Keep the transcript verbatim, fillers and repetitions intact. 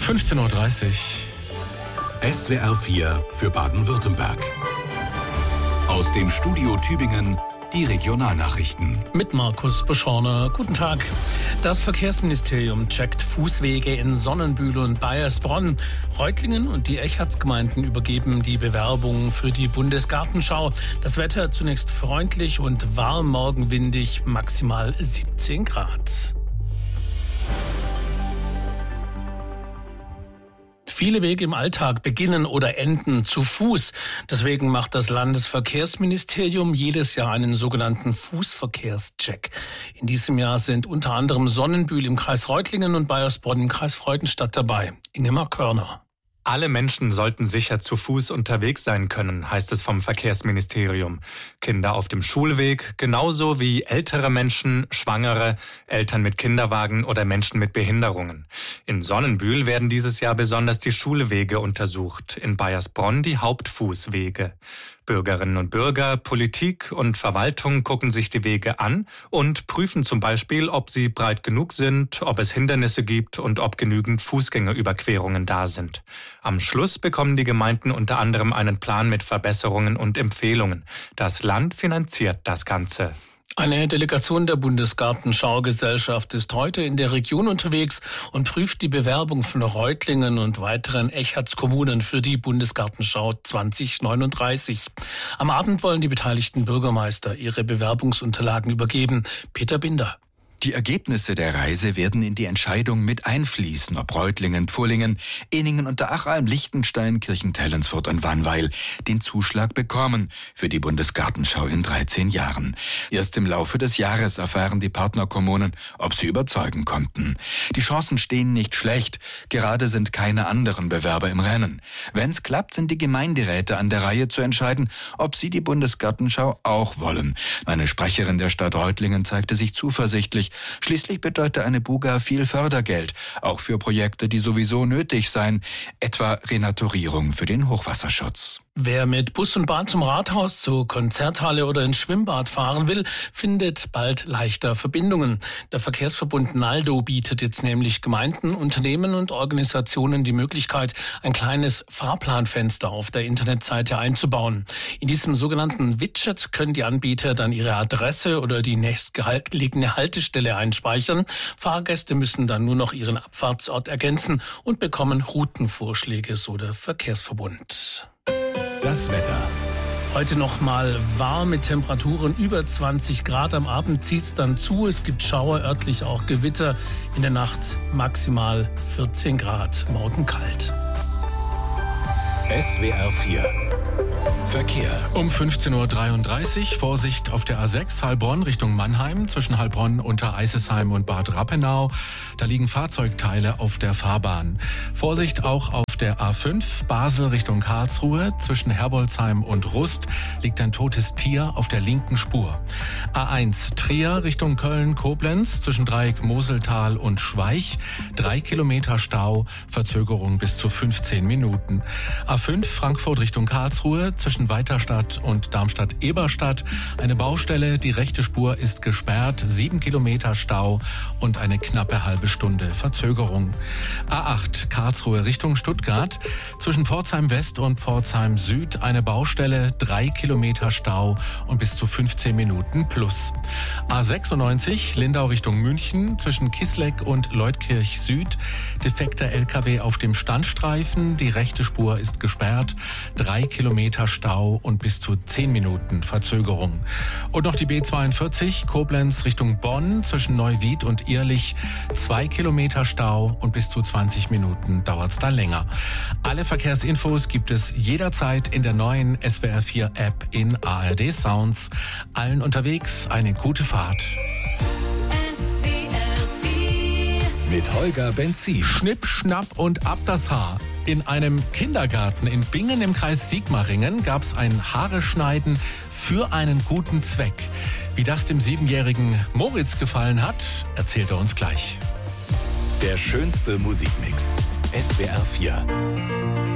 fünfzehn Uhr dreißig. S W R vier für Baden-Württemberg. Aus dem Studio Tübingen die Regionalnachrichten. Mit Markus Beschorner. Guten Tag. Das Verkehrsministerium checkt Fußwege in Sonnenbühl und Baiersbronn. Reutlingen und die Echartsgemeinden übergeben die Bewerbung für die Bundesgartenschau. Das Wetter zunächst freundlich und warm, morgen windig, maximal siebzehn Grad. Viele Wege im Alltag beginnen oder enden zu Fuß. Deswegen macht das Landesverkehrsministerium jedes Jahr einen sogenannten Fußverkehrscheck. In diesem Jahr sind unter anderem Sonnenbühl im Kreis Reutlingen und Baiersbronn im Kreis Freudenstadt dabei. Ingemar Körner. Alle Menschen sollten sicher zu Fuß unterwegs sein können, heißt es vom Verkehrsministerium. Kinder auf dem Schulweg, genauso wie ältere Menschen, Schwangere, Eltern mit Kinderwagen oder Menschen mit Behinderungen. In Sonnenbühl werden dieses Jahr besonders die Schulwege untersucht, in Baiersbronn die Hauptfußwege. Bürgerinnen und Bürger, Politik und Verwaltung gucken sich die Wege an und prüfen zum Beispiel, ob sie breit genug sind, ob es Hindernisse gibt und ob genügend Fußgängerüberquerungen da sind. Am Schluss bekommen die Gemeinden unter anderem einen Plan mit Verbesserungen und Empfehlungen. Das Land finanziert das Ganze. Eine Delegation der Bundesgartenschaugesellschaft ist heute in der Region unterwegs und prüft die Bewerbung von Reutlingen und weiteren Echartskommunen für die Bundesgartenschau zwanzig neununddreißig. Am Abend wollen die beteiligten Bürgermeister ihre Bewerbungsunterlagen übergeben. Peter Binder. Die Ergebnisse der Reise werden in die Entscheidung mit einfließen, ob Reutlingen, Pfullingen, Ehningen, Unterachalm, Liechtenstein, Kirchentellensfurt und Wannweil den Zuschlag bekommen für die Bundesgartenschau in dreizehn Jahren. Erst im Laufe des Jahres erfahren die Partnerkommunen, ob sie überzeugen konnten. Die Chancen stehen nicht schlecht, gerade sind keine anderen Bewerber im Rennen. Wenn's klappt, sind die Gemeinderäte an der Reihe zu entscheiden, ob sie die Bundesgartenschau auch wollen. Eine Sprecherin der Stadt Reutlingen zeigte sich zuversichtlich. Schließlich bedeutet eine Buga viel Fördergeld, auch für Projekte, die sowieso nötig seien, etwa Renaturierung für den Hochwasserschutz. Wer mit Bus und Bahn zum Rathaus, zur Konzerthalle oder ins Schwimmbad fahren will, findet bald leichter Verbindungen. Der Verkehrsverbund Naldo bietet jetzt nämlich Gemeinden, Unternehmen und Organisationen die Möglichkeit, ein kleines Fahrplanfenster auf der Internetseite einzubauen. In diesem sogenannten Widget können die Anbieter dann ihre Adresse oder die nächstgelegene Haltestelle einspeichern. Fahrgäste müssen dann nur noch ihren Abfahrtsort ergänzen und bekommen Routenvorschläge, so der Verkehrsverbund. Das Wetter. Heute noch mal warm mit Temperaturen über zwanzig Grad. Am Abend zieht es dann zu. Es gibt Schauer, örtlich auch Gewitter. In der Nacht maximal vierzehn Grad. Morgen kalt. S W R vier. Verkehr. Um fünfzehn Uhr dreiunddreißig, Vorsicht auf der A sechs Heilbronn Richtung Mannheim, zwischen Heilbronn, Untereisesheim und Bad Rappenau. Da liegen Fahrzeugteile auf der Fahrbahn. Vorsicht auch auf der A fünf Basel Richtung Karlsruhe, zwischen Herbolzheim und Rust liegt ein totes Tier auf der linken Spur. A eins Trier Richtung Köln-Koblenz, zwischen Dreieck Moseltal und Schweich, drei Kilometer Stau, Verzögerung bis zu fünfzehn Minuten. A fünf Frankfurt Richtung Karlsruhe, zwischen Weiterstadt und Darmstadt-Eberstadt, eine Baustelle, die rechte Spur ist gesperrt, sieben Kilometer Stau und eine knappe halbe Stunde Verzögerung. A acht Karlsruhe Richtung Stuttgart, zwischen Pforzheim West und Pforzheim Süd eine Baustelle, drei Kilometer Stau und bis zu fünfzehn Minuten plus. A sechsundneunzig Lindau Richtung München, zwischen Kisleck und Leutkirch Süd, defekter L K W auf dem Standstreifen, die rechte Spur ist gesperrt, drei Kilometer Stau und bis zu zehn Minuten Verzögerung. Und noch die B zweiundvierzig Koblenz Richtung Bonn, zwischen Neuwied und Irlich, zwei Kilometer Stau und bis zu zwanzig Minuten dauert's da länger. Alle Verkehrsinfos gibt es jederzeit in der neuen S W R vier App in A R D Sounds. Allen unterwegs eine gute Fahrt. S W R vier. Mit Holger Benzin. Schnipp, schnapp und ab das Haar. In einem Kindergarten in Bingen im Kreis Sigmaringen gab es ein Haareschneiden für einen guten Zweck. Wie das dem siebenjährigen Moritz gefallen hat, erzählt er uns gleich. Der schönste Musikmix. S W R vier.